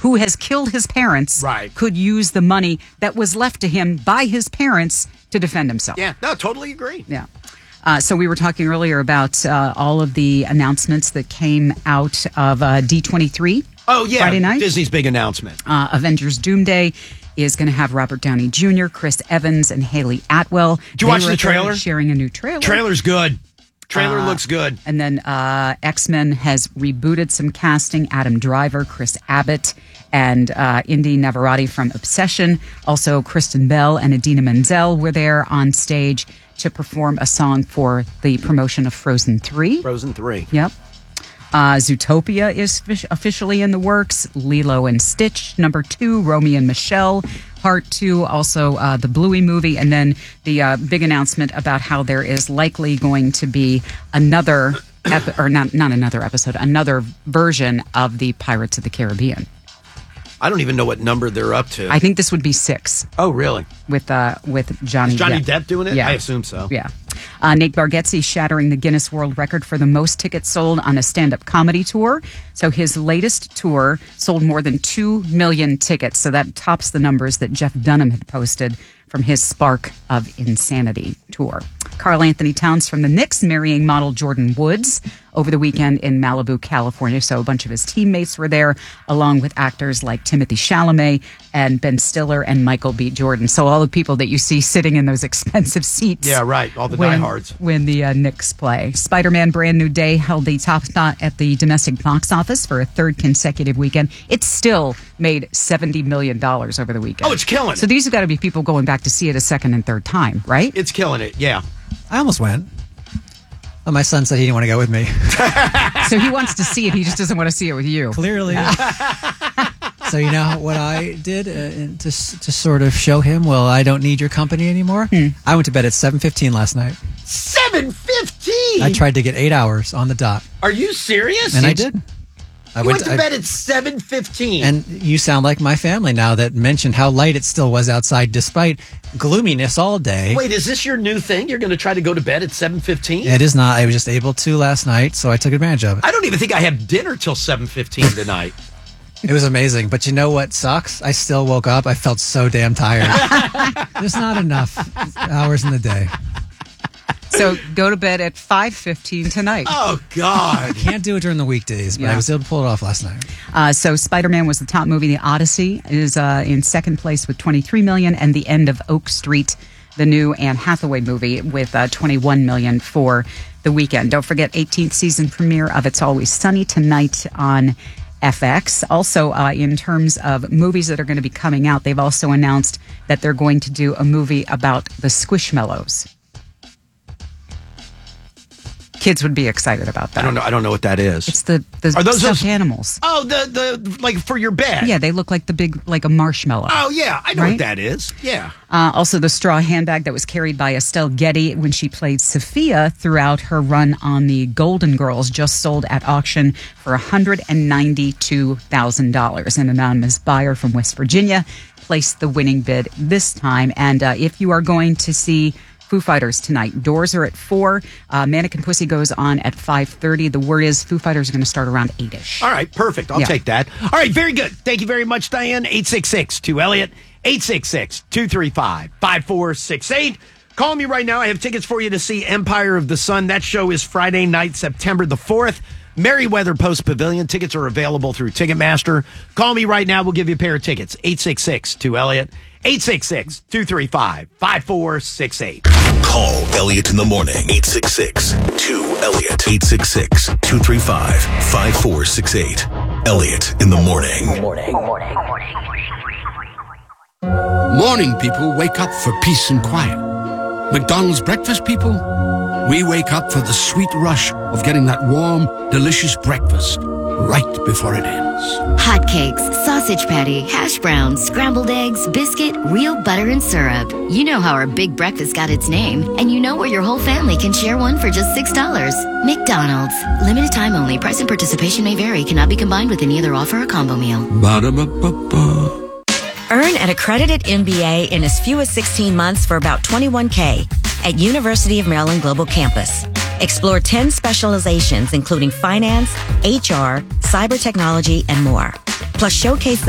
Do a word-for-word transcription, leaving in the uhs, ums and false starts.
who has killed his parents right. could use the money that was left to him by his parents to defend himself. Yeah, no, totally agree. Yeah. Uh, so we were talking earlier about uh, all of the announcements that came out of uh, D twenty-three. Oh, yeah. Friday night. Disney's big announcement. Uh, Avengers Doomsday is going to have Robert Downey Junior, Chris Evans, and Haley Atwell. Did you watch the trailer? Sharing a new trailer. Trailer's good. Trailer uh, looks good. And then uh, X-Men has rebooted some casting. Adam Driver, Chris Abbott, and uh, Indy Navarrete from Obsession. Also, Kristen Bell and Idina Menzel were there on stage to perform a song for the promotion of Frozen three. Frozen three. Yep. Uh, Zootopia is f- officially in the works. Lilo and Stitch, number two. Romeo and Michelle, part two. Also, uh, the Bluey movie. And then the uh, big announcement about how there is likely going to be another, ep- or not, not another episode, another version of the Pirates of the Caribbean. I don't even know what number they're up to. I think this would be six. Oh, really? With uh, with Johnny Is Johnny Depp. Depp doing it? Yeah. I assume so. Yeah. Uh, Nate Bargatze shattering the Guinness World Record for the most tickets sold on a stand-up comedy tour. So his latest tour sold more than two million tickets. So that tops the numbers that Jeff Dunham had posted from his Spark of Insanity tour. Karl Anthony Towns from the Knicks marrying model Jordan Woods over the weekend in Malibu, California. So a bunch of his teammates were there, along with actors like Timothée Chalamet and Ben Stiller and Michael B. Jordan. So all the people that you see sitting in those expensive seats. Yeah, right. All the when, diehards. When the uh, Knicks play. Spider-Man Brand New Day held the top spot at the domestic box office for a third consecutive weekend. It still made seventy million dollars over the weekend. Oh, it's killing it. So these have got to be people going back to see it a second and third time, right? It's killing it, yeah. I almost went. Well, my son said he didn't want to go with me. So he wants to see it. He just doesn't want to see it with you. Clearly. So you know what I did uh, to to sort of show him, well, I don't need your company anymore? Hmm. I went to bed at seven fifteen last night. seven fifteen? I tried to get eight hours on the dot. Are you serious? And it's, I did. I you went, went to bed I, at seven fifteen. And you sound like my family now that mentioned how light it still was outside despite gloominess all day. Wait, is this your new thing? You're going to try to go to bed at seven fifteen? It is not. I was just able to last night, so I took advantage of it. I don't even think I had dinner till seven fifteen tonight. It was amazing. But you know what sucks? I still woke up. I felt so damn tired. There's not enough hours in the day. So go to bed at five fifteen tonight. Oh, God. I can't do it during the weekdays, but Yeah. I was able to pull it off last night. Uh, so Spider-Man was the top movie. The Odyssey is uh, in second place with twenty-three million dollars, and The End of Oak Street, the new Anne Hathaway movie, with uh, twenty-one million dollars for the weekend. Don't forget, eighteenth season premiere of It's Always Sunny tonight on F X. Also, uh, in terms of movies that are going to be coming out, they've also announced that they're going to do a movie about the Squishmallows. Kids would be excited about that. I don't know. I don't know what that is. It's the the Are those stuffed those- animals. Oh, the the like for your bed. Yeah, they look like the big, like a marshmallow. Oh, yeah. I know Right? what that is. Yeah. Uh, also, the straw handbag that was carried by Estelle Getty when she played Sophia throughout her run on the Golden Girls just sold at auction for one hundred ninety-two thousand dollars. An anonymous buyer from West Virginia placed the winning bid this time. And uh, if you are going to see Foo Fighters tonight, doors are at four. Uh, Mannequin Pussy goes on at five thirty. The word is Foo Fighters are going to start around eight-ish. All right, perfect. I'll Yeah. take that. All right, very good. Thank you very much, Diane. eight six six, two Elliott, eight six six, two three five, five four six eight. Call me right now. I have tickets for you to see Empire of the Sun. That show is Friday night, September the fourth. Merriweather Post Pavilion. Tickets are available through Ticketmaster. Call me right now. We'll give you a pair of tickets. eight six six, two Elliott, eight six six, two three five, five four six eight. Call Elliott in the morning. eight six six, two Elliott. eight six six, two three five, five four six eight. Elliott in the morning. Morning, morning, morning. Morning people wake up for peace and quiet. McDonald's breakfast people, we wake up for the sweet rush of getting that warm, delicious breakfast right before it ends. Hotcakes, sausage patty, hash browns, scrambled eggs, biscuit, real butter and syrup. You know how our big breakfast got its name, and you know where your whole family can share one for just six dollars. McDonald's. Limited time only. Price and participation may vary. Cannot be combined with any other offer or combo meal. Ba-da-ba-ba-ba. Earn an accredited M B A in as few as sixteen months for about twenty-one thousand dollars at University of Maryland Global Campus. Explore ten specializations, including finance, H R, cyber technology, and more. Plus, showcase the